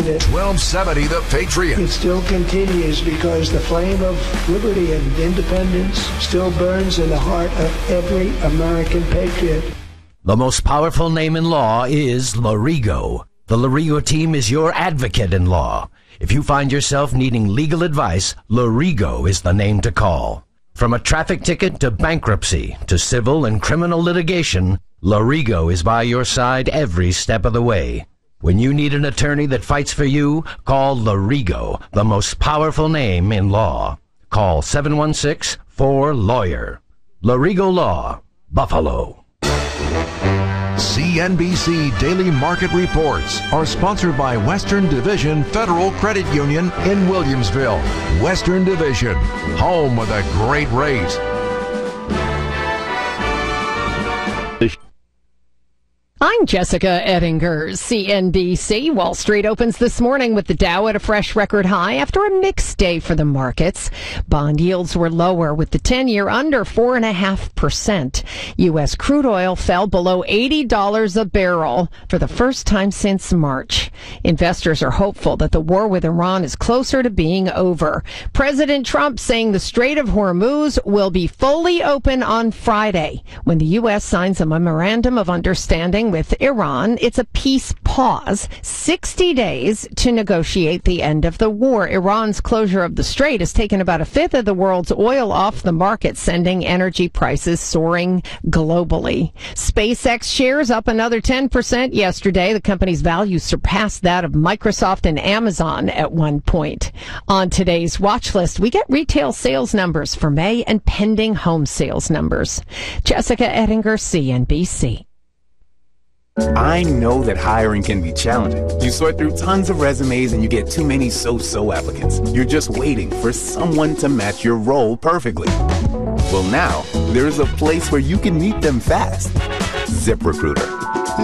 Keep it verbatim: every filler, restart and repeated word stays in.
it. twelve seventy The Patriot. It still continues because the flame of liberty and independence still burns in the heart of every American patriot. The most powerful name in law is Lorigo. The Lorigo team is your advocate in law. If you find yourself needing legal advice, Lorigo is the name to call. From a traffic ticket to bankruptcy to civil and criminal litigation, Lorigo is by your side every step of the way. When you need an attorney that fights for you, call Lorigo, the most powerful name in law. Call seven one six, four, lawyer. Lorigo Law, Buffalo. C N B C Daily Market Reports are sponsored by Western Division Federal Credit Union in Williamsville. Western Division, home with a great rate. I'm Jessica Ettinger, C N B C. Wall Street opens this morning with the Dow at a fresh record high after a mixed day for the markets. Bond yields were lower with the ten-year under four point five percent. U S crude oil fell below eighty dollars a barrel for the first time since March. Investors are hopeful that the war with Iran is closer to being over. President Trump saying the Strait of Hormuz will be fully open on Friday when the U S signs a memorandum of understanding with Iran. It's a peace pause, sixty days to negotiate the end of the war. Iran's closure of the strait has taken about a fifth of the world's oil off the market, sending energy prices soaring globally. SpaceX shares up another ten percent yesterday. The company's value surpassed that of Microsoft and Amazon at one point. On today's watch list, we get retail sales numbers for May and pending home sales numbers. Jessica Ettinger, C N B C. I know that hiring can be challenging. You sort through tons of resumes and you get too many so-so applicants. You're just waiting for someone to match your role perfectly. Well, now, there's a place where you can meet them fast. ZipRecruiter.